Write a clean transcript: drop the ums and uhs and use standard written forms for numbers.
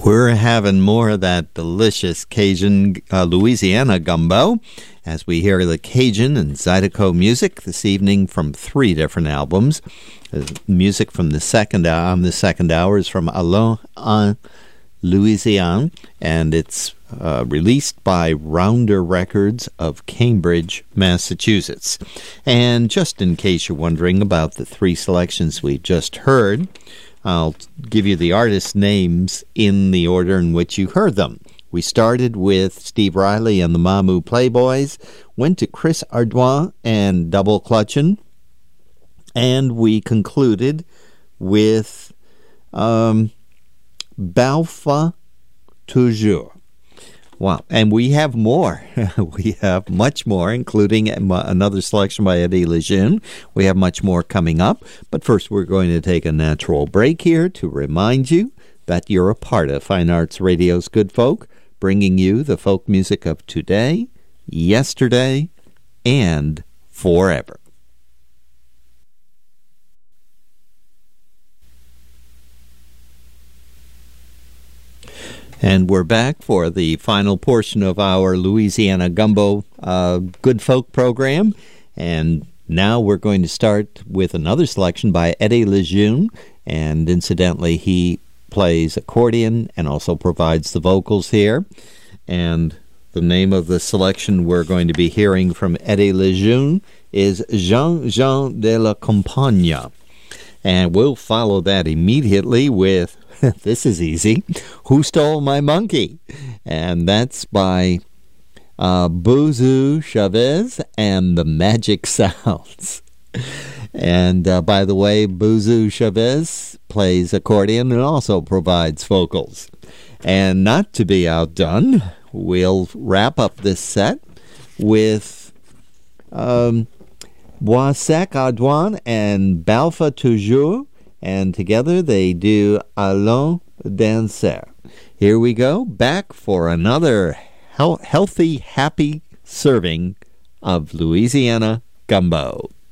We're having more of that delicious Cajun Louisiana gumbo as we hear the Cajun and Zydeco music this evening from 3 different albums. Music from the second hour is from Allons en Louisiane, and it's released by Rounder Records of Cambridge, Massachusetts. And just in case you're wondering about the 3 selections we just heard, I'll give you the artist names in the order in which you heard them. We started with Steve Riley and the Mamu Playboys, went to Chris Ardouin and Double Clutchin', and we concluded with Balfa Toujours. Wow, and we have more. We have much more, including another selection by Eddie Lejeune. We have much more coming up. But first, we're going to take a natural break here to remind you that you're a part of Fine Arts Radio's Good Folk, bringing you the folk music of today, yesterday, and forever. And we're back for the final portion of our Louisiana Gumbo Good Folk program. And now we're going to start with another selection by Eddie Lejeune. And incidentally, he plays accordion and also provides the vocals here. And the name of the selection we're going to be hearing from Eddie Lejeune is Jean Jean de la Campagne. And we'll follow that immediately with, this is easy, Who Stole My Monkey? And that's by Boozoo Chavez and the Magic Sounds. And by the way, Boozoo Chavez plays accordion and also provides vocals. And not to be outdone, we'll wrap up this set with Boissec Ardouin and Balfa Toujours, and together they do Allons danser. Here we go, back for another healthy, happy serving of Louisiana Gumbo.